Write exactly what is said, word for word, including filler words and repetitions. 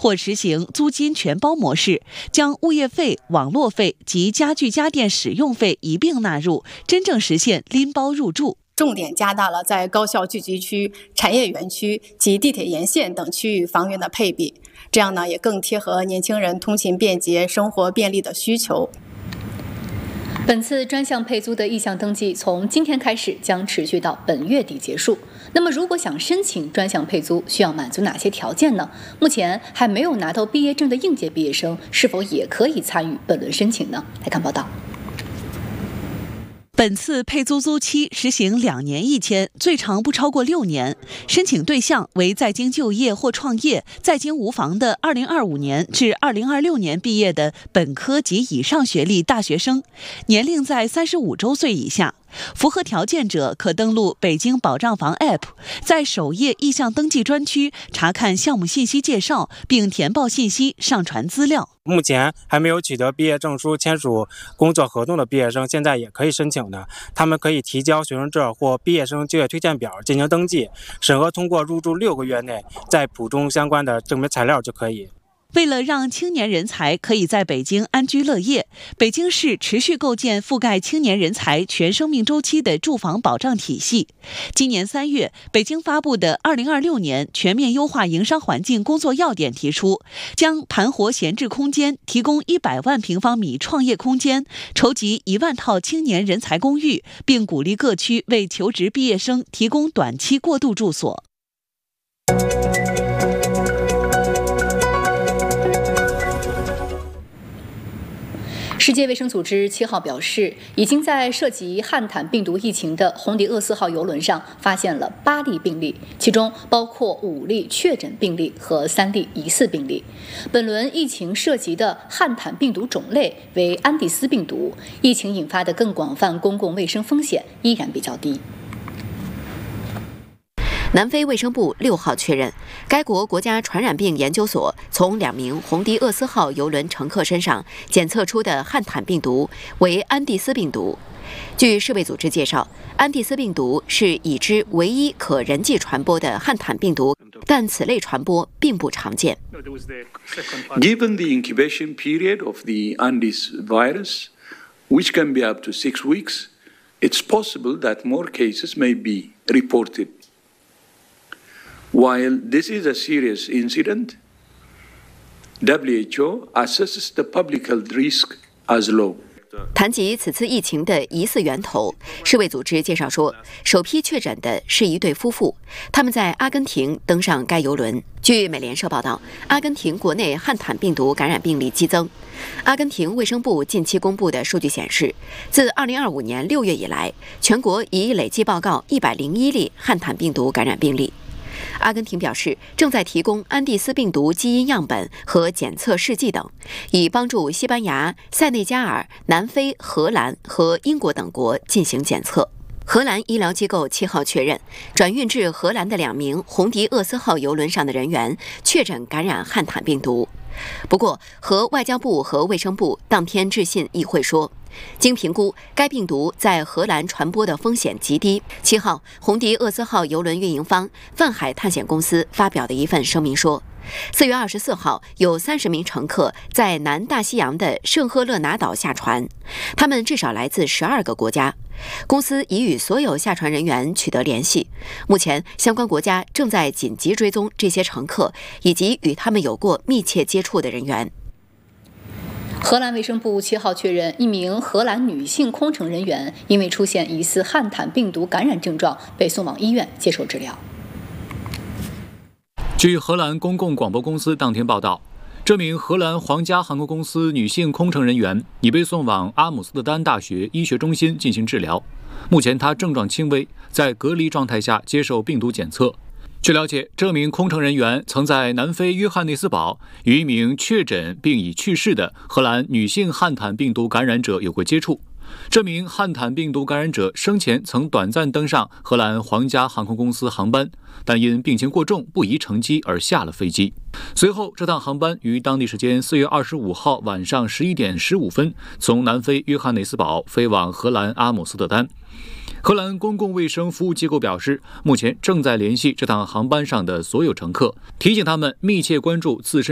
或实行租金全包模式，将物业费、网络费及家具家电使用费一并纳入，真正实现拎包入住。 重点加大了在高校聚集区、产业园区及地铁沿线等区域房源的配比，这样呢也更贴合年轻人通勤便捷、生活便利的需求。 本次专项配租的意向登记从今天开始将持续到本月底结束。那么，如果想申请专项配租，需要满足哪些条件呢？目前还没有拿到毕业证的应届毕业生是否也可以参与本轮申请呢？来看报道。 本次配租租期实行两年一签，最长不超过六年。申请对象为在京就业或创业、在京无房的二零二五年至二零二六年毕业的本科及以上学历大学生，年龄在三十五周岁以下。符合条件者可登录北京保障房 A P P， 在首页意向登记专区查看项目信息介绍，并填报信息、上传资料。 目前还没有取得毕业证书、签署工作合同的毕业生，现在也可以申请的。他们可以提交学生证或毕业生就业推荐表进行登记，审核通过入住六个月内，再补充相关的证明材料就可以。 为了让青年人才可以在北京安居乐业，北京市持续构建覆盖青年人才全生命周期的住房保障体系。今年三月，北京发布的二零二六年全面优化营商环境工作要点提出，将盘活闲置空间，提供一百万平方米创业空间，筹集一万套青年人才公寓，并鼓励各区为求职毕业生提供短期过渡住所。 世界卫生组织七号表示，已经在涉及汉坦病毒疫情的红迪厄斯号邮轮上发现了八例病例，其中包括五例确诊病例和三例疑似病例。本轮疫情涉及的汉坦病毒种类为安第斯病毒，疫情引发的更广泛公共卫生风险依然比较低。 南非卫生部六号确认，该国国家传染病研究所从两名红迪厄斯号邮轮乘客身上检测出的汉坦病毒为安第斯病毒。据世卫组织介绍，安第斯病毒是已知唯一可人际传播的汉坦病毒，但此类传播并不常见。 Given the incubation period of the Andes virus, which can be up to six weeks, it's possible that more cases may be reported.While this is a serious incident, W H O assesses the public health risk as low. 谈及此次疫情的疑似源头，世卫组织介绍说，首批确诊的是一对夫妇，他们在阿根廷登上该邮轮。据美联社报道，阿根廷国内汉坦病毒感染病例激增。阿根廷卫生部近期公布的数据显示，自二零二五年六月以来，全国已累计报告一百零一例汉坦病毒感染病例。阿根廷表示，正在提供安第斯病毒基因样本和检测试剂等，以帮助西班牙、塞内加尔、南非、荷兰和英国等国进行检测。荷兰医疗机构七号确认，转运至荷兰的两名红迪厄斯号邮轮上的人员确诊感染汉坦病毒。不过，和外交部和卫生部当天致信议会说，经评估，该病毒在荷兰传播的风险极低。七号，红迪厄斯号邮轮运营方泛海探险公司发表的一份声明说，四月二十四号，有三十名乘客在南大西洋的圣赫勒拿岛下船，他们至少来自十二个国家。公司已与所有下船人员取得联系，目前相关国家正在紧急追踪这些乘客以及与他们有过密切接触的人员。 荷兰卫生部七号确认，一名荷兰女性空乘人员因为出现疑似汉坦病毒感染症状，被送往医院接受治疗。 据荷兰公共广播公司当天报道，这名荷兰皇家航空公司女性空乘人员已被送往阿姆斯特丹大学医学中心进行治疗。目前她症状轻微，在隔离状态下接受病毒检测。据了解，这名空乘人员曾在南非约翰内斯堡与一名确诊并已去世的荷兰女性汉坦病毒感染者有过接触。这名汉坦病毒感染者生前曾短暂登上荷兰皇家航空公司航班，但因病情过重不宜乘机而下了飞机。随后，这趟航班于当地时间四月二十五号晚上十一点十五分从南非约翰内斯堡飞往荷兰阿姆斯特丹。荷兰公共卫生服务机构表示，目前正在联系这趟航班上的所有乘客，提醒他们密切关注自身